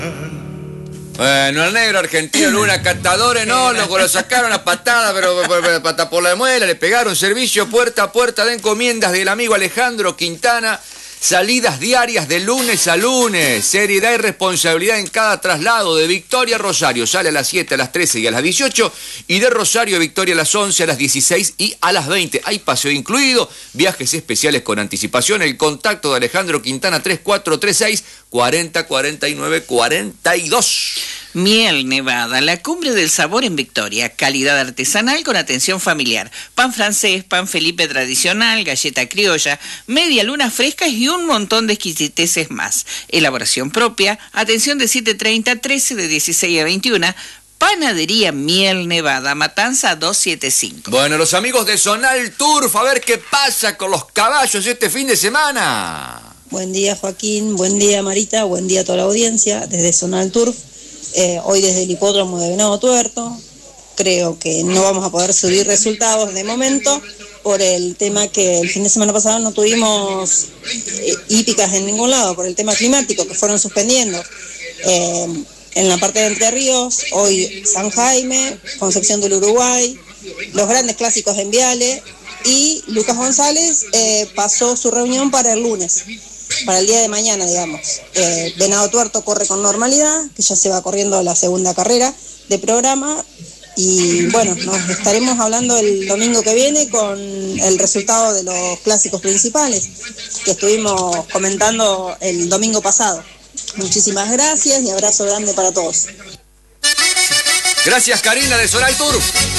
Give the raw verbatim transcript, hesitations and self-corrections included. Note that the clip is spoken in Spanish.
Bueno, el negro argentino Luna, catador enólogo, lo sacaron a patada, pero pata por la muela, le pegaron servicio puerta a puerta de encomiendas del amigo Alejandro Quintana. Salidas diarias de lunes a lunes, seriedad y responsabilidad en cada traslado. De Victoria a Rosario sale a las siete, a las trece y a las dieciocho, y de Rosario a Victoria a las once, a las dieciséis y a las veinte. Hay paseo incluido, viajes especiales con anticipación. El contacto de Alejandro Quintana, tres cuatro tres seis, cuarenta, cuarenta y nueve, cuarenta y dos. Miel Nevada, la cumbre del sabor en Victoria, calidad artesanal con atención familiar, pan francés, pan Felipe tradicional, galleta criolla, media luna frescas y un montón de exquisiteces más. Elaboración propia, atención de siete treinta a trece, de dieciséis a veintiuna, Panadería Miel Nevada, Matanza doscientos setenta y cinco. Bueno, los amigos de Zonal Turf, a ver qué pasa con los caballos este fin de semana. Buen día, Joaquín, buen día, Marita, buen día a toda la audiencia desde Zonal Turf. Eh, hoy desde el hipódromo de Venado Tuerto. Creo que no vamos a poder subir resultados de momento por el tema que el fin de semana pasado no tuvimos eh, hípicas en ningún lado, por el tema climático que fueron suspendiendo. Eh, en la parte de Entre Ríos, hoy San Jaime, Concepción del Uruguay, los grandes clásicos en Viale, y Lucas González eh, pasó su reunión para el lunes, para el día de mañana, digamos. Eh, Venado Tuerto corre con normalidad, que ya se va corriendo la segunda carrera de programa, y bueno, nos estaremos hablando el domingo que viene con el resultado de los clásicos principales que estuvimos comentando el domingo pasado. Muchísimas gracias y abrazo grande para todos. Gracias, Karina de Zonal Turf.